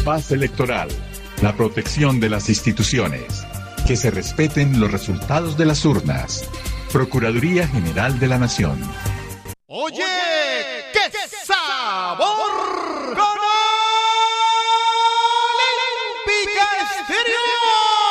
paz electoral, la protección de las instituciones, que se respeten los resultados de las urnas. Procuraduría General de la Nación. ¡Oye! ¡Qué sabor!